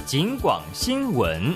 警广新闻。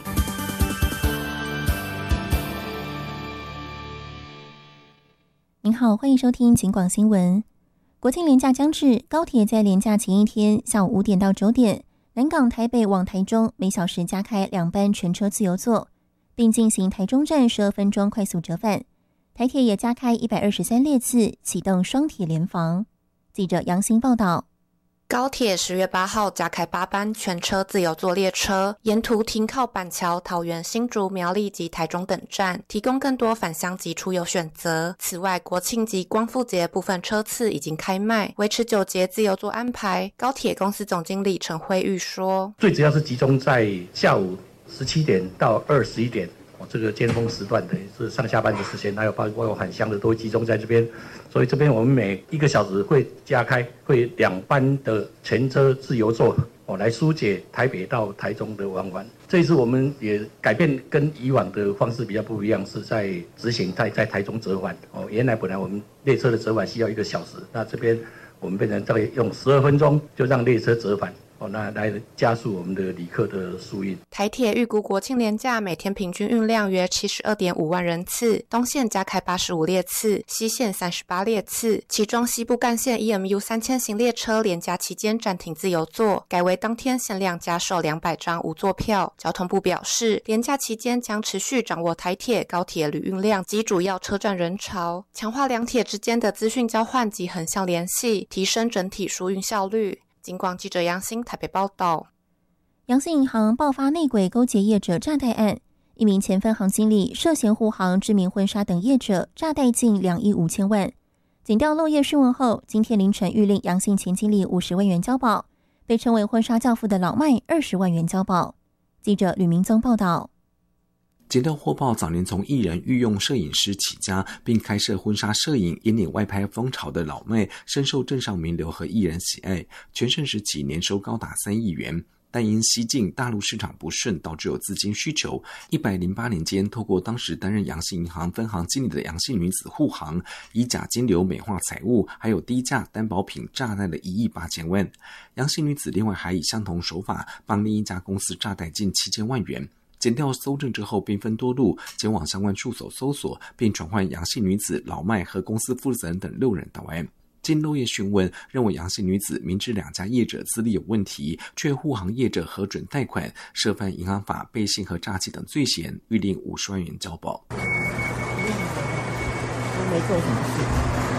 您好，欢迎收听警广新闻。国庆连假将至，高铁在连假前一天下午5点到9点，南港台北往台中每小时加开2班全车自由座，并进行台中站12分钟快速折返。台铁也加开123列次，启动双铁联防。记者杨欣报道。 高铁10月8号加开8班全车自由座列车，沿途停靠板桥、桃园、新竹、苗栗及台中等站，提供更多返乡及出游选择。此外，国庆及光复节部分车次已经开卖，维持9节自由座安排。高铁公司总经理陈慧玉说：“ 最主要是集中在下午17点到21点。”这个尖峰时段的是上下班的时间，还有包括返乡的都会集中在这边，所以这边我们每1个小时会加开会2班的全车自由座来疏解台北到台中的往返。这一次我们也改变跟以往的方式比较不一样，是在执行在台中折返原来本来我们列车的折返需要1个小时，那这边我们变成大概用12分钟就让列车折返。那来加速我们的旅客的疏运。 台铁预估国庆连假每天平均运量约 72.5 万人次，东线加开85列次，西线38列次，其中西部干线 EMU 3000型列车连假期间暂停自由座，改为当天限量加售200张无座票。交通部表示，连假期间将持续掌握台铁、高铁旅运量及主要车站人潮，强化两铁之间的资讯交换及横向联系，提升整体疏运效率。警广记者杨欣台北报道。 阳信银行爆发内鬼勾结业者诈贷案，一名前分行经理涉嫌护航知名婚纱等业者，诈贷近2亿5千万。检调漏业讯问后，今天凌晨谕令阳信前经理50万元交保，被称为婚纱教父的老麦20万元交保。记者吕明宗报道。 检调获报，早年从艺人御用摄影师起家，并开设婚纱摄影引领外拍风潮的老麦，深受镇上名流和艺人喜爱，全盛时期年收高达3亿元。但因西进大陆市场不顺，导致有资金需求。108年间，透过当时担任阳信银行分行经理的阳信女子护航，以假金流美化财物，还有低价担保品诈贷了1亿8千万。阳信女子另外还以相同手法帮另一家公司诈贷近7千万元。检调搜证之后，兵分多路，前往相关处所搜索，并传唤阳性女子、老麦和公司负责人等6人到案。经漏业询问，认为阳性女子明知2家业者资历有问题，却护航业者核准贷款，涉犯银行法、背信和诈欺等罪嫌，预令50万元交保。 没做什么事。